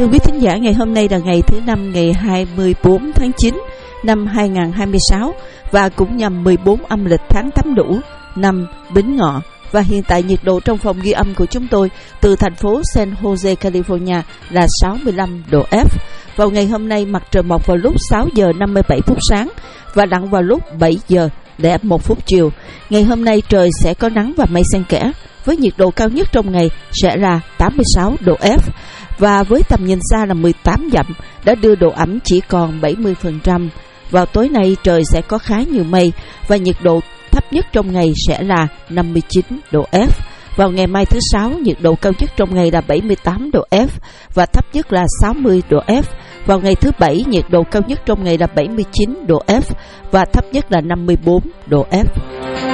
Thưa quý thính giả, ngày hôm nay là ngày thứ Năm, ngày 24 tháng 9 năm 2026 và cũng nhằm 14 âm lịch tháng Tám Đũ năm Bính Ngọ. Và hiện tại nhiệt độ trong phòng ghi âm của chúng tôi từ thành phố San Jose, California là 65 độ F. Vào ngày hôm nay, mặt trời mọc vào lúc 6 giờ 57 phút sáng và lặn vào lúc 7 giờ 01 phút chiều. Ngày hôm nay trời sẽ có nắng và mây xen kẽ, với nhiệt độ cao nhất trong ngày sẽ là 86 độ F. Và với tầm nhìn xa là 18 dặm đã đưa độ ẩm chỉ còn 70%. Vào tối nay trời sẽ có khá nhiều mây và nhiệt độ thấp nhất trong ngày sẽ là 59 độ F. Vào ngày mai thứ Sáu, nhiệt độ cao nhất trong ngày là 78 độ F và thấp nhất là 60 độ F. Vào ngày thứ Bảy, nhiệt độ cao nhất trong ngày là 79 độ F và thấp nhất là 54 độ F.